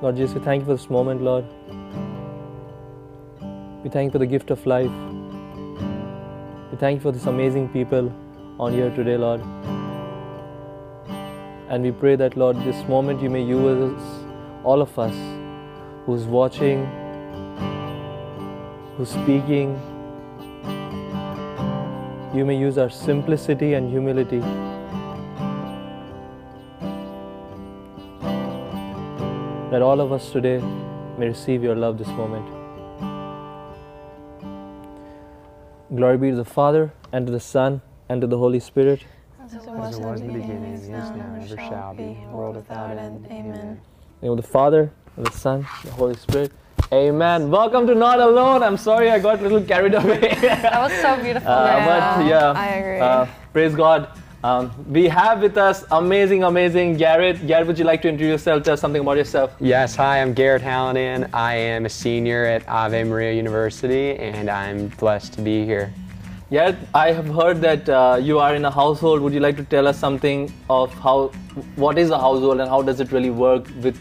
Lord Jesus, we thank you for this moment, Lord. We thank you for the gift of life. We thank you for this amazing people on here today, Lord. And we pray that, Lord, this moment you may use all of us who's watching, who's speaking. You may use our simplicity and humility that all of us today may receive your love this moment. Glory be to the Father, and to the Son, and to the Holy Spirit. As it was in the beginning, is now, and ever shall be, world without end. Amen. In the name of the Father, and the Son, and the Holy Spirit. Amen. Welcome to Not Alone. I'm sorry I got a little carried away. That was so beautiful. But yeah, I agree. Praise God. We have with us amazing Garrett. Garrett, would you like to introduce yourself? Tell us something about yourself. Yes, hi, I'm Garrett Hallinan. I am a senior at Ave Maria University, and I'm blessed to be here. Garrett, I have heard that you are in a household. Would you like to tell us something of what is a household and how does it really work with,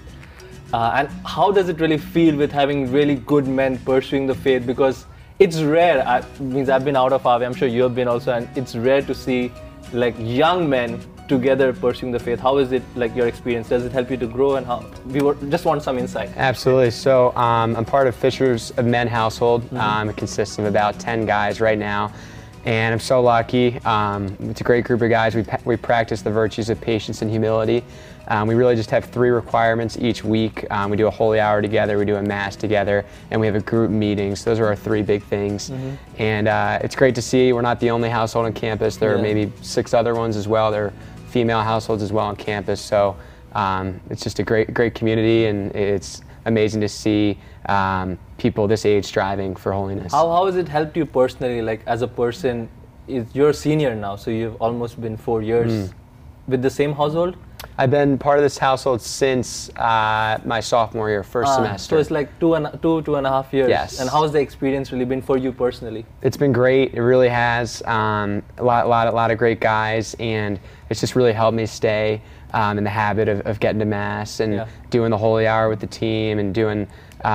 and how does it really feel with having really good men pursuing the faith? Because it's rare. I've been out of Ave, I'm sure you have been also, and it's rare to see like young men together pursuing the faith. How is it, like, your experience? Does it help you to grow, and how? Just want some insight. Absolutely. So I'm part of Fishers of Men household. It consists of about 10 guys right now, and I'm so lucky. It's a great group of guys. We practice the virtues of patience and humility. We really just have 3 requirements each week. We do a holy hour together, we do a mass together, and we have a group meeting. So those are our 3 big things. And it's great to see we're not the only household on campus. There are maybe 6 other ones as well. There are female households as well on campus. So it's just a great community, and it's amazing to see people this age striving for holiness. How has it helped you personally, like as a person? You're a senior now, so you've almost been 4 years with the same household? I've been part of this household since my sophomore year, first semester. So it's like two and a half years. Yes. And how's the experience really been for you personally? It's been great. It really has. A lot of great guys, and it's just really helped me stay in the habit of getting to Mass and doing the holy hour with the team and doing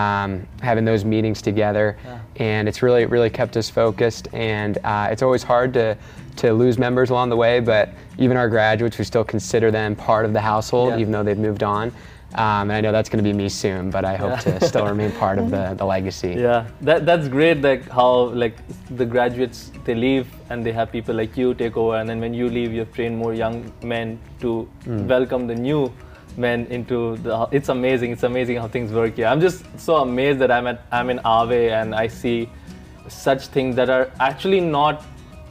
having those meetings together. And it's really kept us focused. And it's always hard to lose members along the way, but even our graduates, we still consider them part of the household, even though they've moved on. And I know that's going to be me soon, but I hope to still remain part of the legacy. Yeah, that's great. Like how like the graduates, they leave and they have people like you take over, and then when you leave, you've trained more young men to welcome the new men into the. It's amazing. It's amazing how things work here. I'm just so amazed that I'm in Ave and I see such things that are actually not.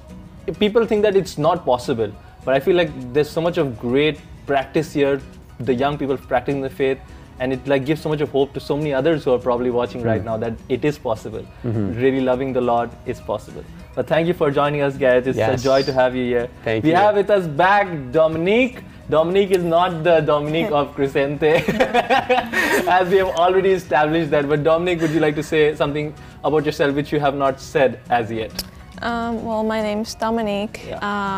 People think that it's not possible, but I feel like there's so much of great practice here. The young people practicing the faith, and it like gives so much of hope to so many others who are probably watching right now that it is possible. Really loving the Lord is possible. But thank you for joining us, Garrett. It's a joy to have you here. Thank you. We have with us back Dominique. Dominique is not the Dominique of Crescente, as we have already established that. But Dominique, would you like to say something about yourself which you have not said as yet? Well, my name's Dominique.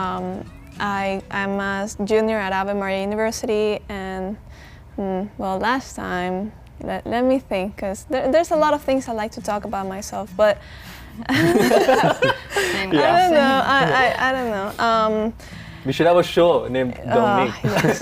I'm a junior at Ave Maria University, and well, last time, let me think, because there's a lot of things I like to talk about myself, but I don't know. I don't know. We should have a show named Dominique. Yes.